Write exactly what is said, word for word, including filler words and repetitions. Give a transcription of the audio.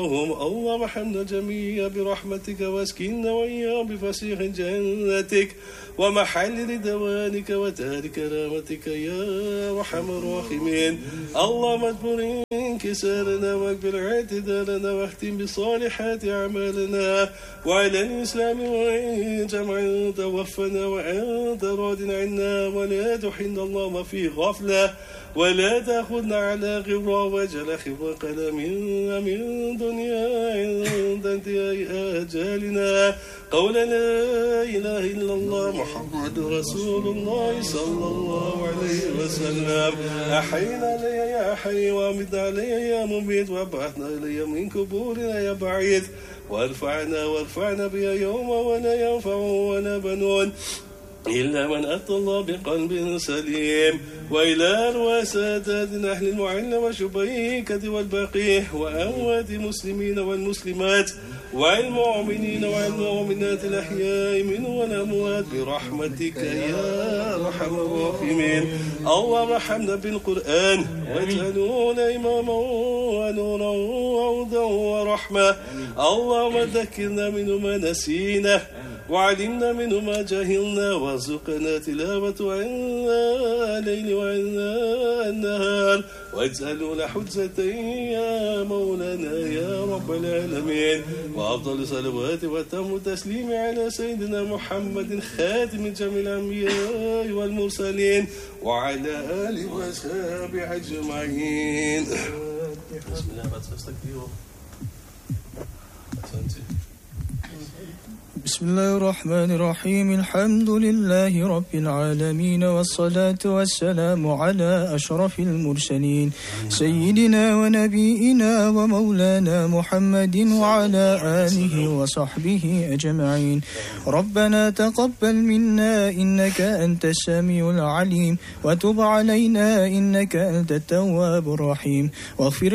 اللهم ارحمنا جميعا برحمتك واسكننا وإياهم بفسيح جنتك ومحل رضوانك ودار كرامتك يا أرحم الراحمين. اللهم اجبر انكسارنا واكبر اعتدالنا واختم بصالحات أعمالنا وعلى الإسلام وإن جمع توفنا وأنت راض عنا ولا تحن اللهم في غفلة ولا تأخذنا على غبرة وجل خبر قلمنا من دنيا عند انتهاء آجالنا قول لا إله إلا الله محمد رسول الله صلى الله عليه وسلم. أحينا لي يا حي وامد علي يا مميت وابعثنا إلي من كبورنا يا بعيد وارفعنا وارفعنا بها يوم ولا ينفع ولا بنون إلا من أتى الله بقلب سليم وإلى أرواح ساداتنا أهل المعلة وشبيكة والبقيع وأموات المسلمين والمسلمات والمؤمنين والمؤمنات الأحياء منهم والأموات برحمتك يا أرحم الراحمين. اللهم ارحمنا بالقرآن واجعله لنا إماما ونورا وهدى ورحمة. اللهم ذكرنا منه ما نسينا وعلمنا منه ما جهلنا وارزقنا تلاوة عنا الليل وعنا النهار واجعله لحجة يا مولانا يا رب العالمين. وأفضل صلوات وتم تسليم على سيدنا محمد خاتم جميع الأنبياء والمرسلين وعلى آله وصحبه أجمعين. بسم الله. بسم الله الرحمن الرحيم. الحمد لله رب العالمين والصلاة والسلام على أشرف المرسلين سيدنا ونبينا ومولانا محمد وعلى آله وصحبه أجمعين. ربنا تقبل منا إنك أنت السميع العليم وتب علينا إنك أنت التواب الرحيم واغفر